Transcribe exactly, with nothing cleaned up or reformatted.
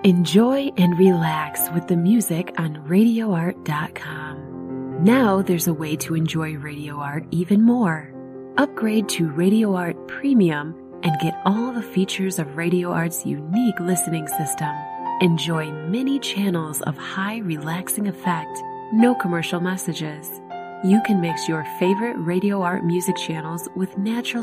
Enjoy and relax with the music on radio art dot com. Now there's a way to enjoy Radio Art even more. Upgrade to Radio Art Premium and get all the features of Radio Art's unique listening system. Enjoy many channels of high relaxing effect, no commercial messages. You can mix your favorite Radio Art music channels with natural